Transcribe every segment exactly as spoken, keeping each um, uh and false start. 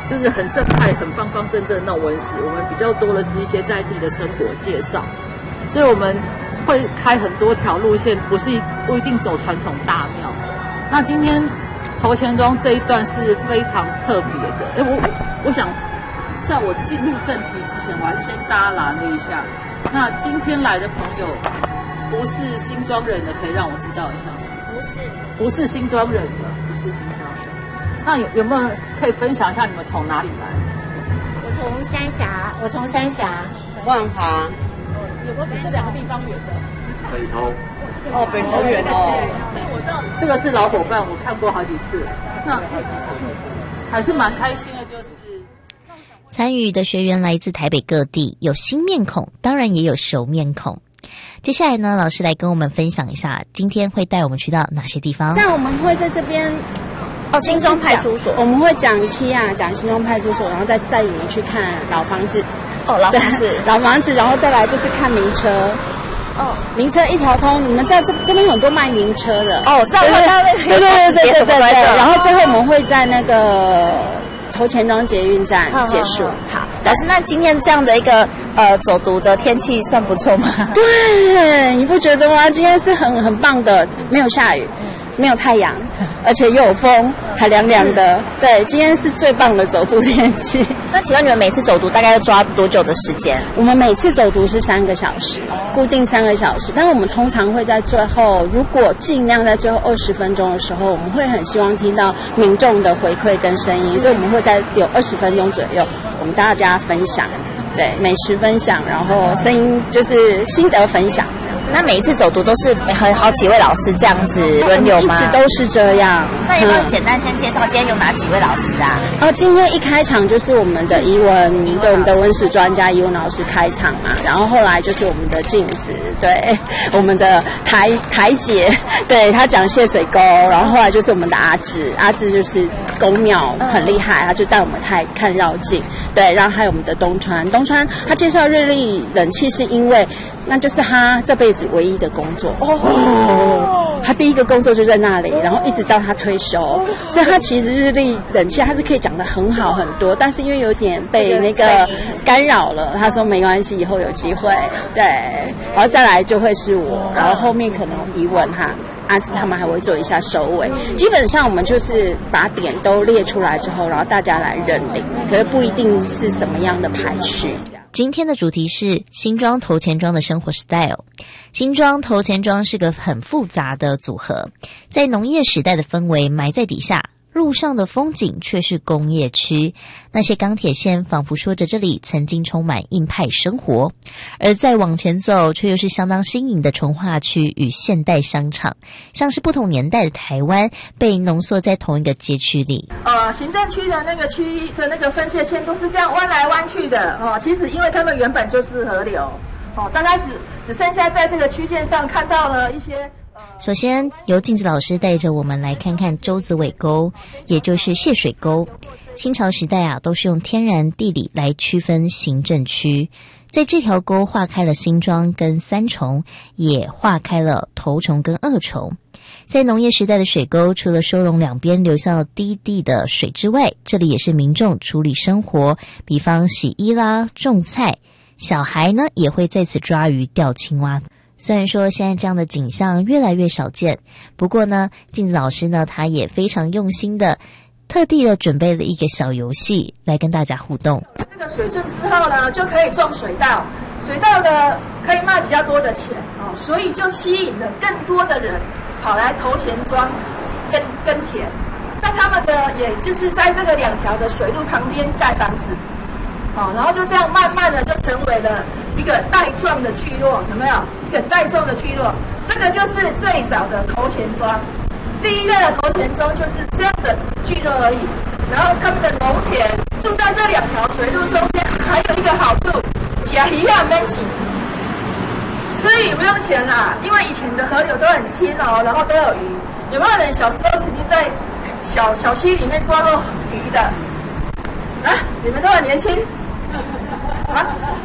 就是很正派、很方方正正的那种文史，我们比较多的是一些在地的生活介绍，所以我们会开很多条路线，不是不一定走传统大庙。那今天头前庄这一段是非常特别的，哎，我我想在我进入正题之前，我还是先搭拦了一下。那今天来的朋友不是新庄人的，可以让我知道一下吗？ 不是， 不是新庄人的，不是新庄人。那有有没有可以分享一下你们从哪里来？ 我从三峡，我从三峡万华。 有没有比这两个地方远的？ 北投。哦，北投远哦。 我知道这个是老伙伴，我看过好几次。那还是蛮开心的，就是参与的学员来自台北各地，有新面孔，当然也有熟面孔。接下来呢，老师来跟我们分享一下，今天会带我们去到哪些地方？ 但我们会在这边哦，新庄派出所， 我们会讲 IKEA， 讲新庄派出所，然后再带你们去看老房子。 哦，老房子， 老房子，然后再来就是看名车。哦，名车一条通，你们知道这这边有很多卖名车的。 哦，我知道， 对对对对对对对对对。然后最后我们会在那个头前庄捷运站结束。 好，老师，那今天这样的一个呃走读的天气算不错吗？ 对，你不觉得吗？今天是很很棒的，没有下雨。没有太阳，而且又有风，还凉凉的。对，今天是最棒的走读天气。 那请问你们每次走读大概要抓多久的时间？ 我们每次走读是三个小时，固定三个小时。但是我们通常会在最后，如果尽量在最后二十分钟的时候，我们会很希望听到民众的回馈跟声音，所以我们会在有二十分钟左右，我们大家分享，对，美食分享，然后声音就是心得分享。 那每一次走读都是很好几位老师这样子轮流吗？ 一直都是这样。 那要不要简单先介绍今天有哪几位老师啊？ 哦，今天一开场就是我们的怡文，对，我们的文史专家怡文老师开场嘛，然后后来就是我们的镜子，对，我们的台台姐，对，她讲谢水沟，然后后来就是我们的阿志，阿志就是宫庙很厉害，他就带我们看看绕境，对，然后还有我们的东川，东川他介绍日立冷气是因为那就是他这辈子唯一的工作哦，他第一个工作就在那里，然后一直到他退休，所以他其实日立冷气他是可以讲得很好很多，但是因为有点被那个干扰了，他说没关系，以后有机会，对，然后再来就会是我，然后后面可能怡文哈。阿紫他们还会做一下收尾，基本上我们就是把点都列出来之后，然后大家来认领，可是不一定是什么样的排序。 今天的主题是新庄头前庄的生活 style。 新庄头前庄是个很复杂的组合，在农业时代的氛围埋在底下，路上的风景却是工业区，那些钢铁线仿佛说着这里曾经充满硬派生活，而再往前走却又是相当新颖的重划区与现代商场，像是不同年代的台湾被浓缩在同一个街区里。 呃，行政区的那个区域的那个分界线都是这样弯来弯去的哦。其实因为他们原本就是河流哦，大概只只剩下在这个区间上看到了一些。 首先由镜子老师带着我们来看看洲子尾沟，也就是泄水沟。清朝时代啊，都是用天然地理来区分行政区，在这条沟划开了新庄跟三重，也划开了头重跟二重。在农业时代的水沟，除了收容两边流向低地的水之外，这里也是民众处理生活，比方洗衣啦、种菜，小孩呢也会在此抓鱼、钓青蛙。虽然说现在这样的景象越来越少见，不过呢，镜子老师呢，他也非常用心的，特地的准备了一个小游戏来跟大家互动。 这个水圳之后呢，就可以种水稻，水稻的可以卖比较多的钱哦，所以就吸引了更多的人跑来头前庄耕耕田。那他们的也就是在这个两条的水路旁边盖房子。哦，然后就这样慢慢的就成为了一个带状的聚落，有没有？一个带状的聚落，这个就是最早的头前庄，第一代的头前庄就是这样的聚落而已。然后他们的农田住在这两条水路中间，还有一个好处，假鱼啊免钱，所以不用钱啦，因为以前的河流都很清哦，然后都有鱼。有没有人小时候曾经在小小溪里面抓过鱼的？啊，你们都很年轻。啊，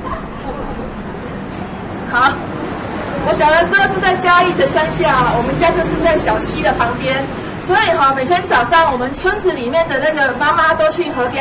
好，我小的时候是在嘉义的乡下，我们家就是在小溪的旁边，所以哈，每天早上我们村子里面的那个妈妈都去河边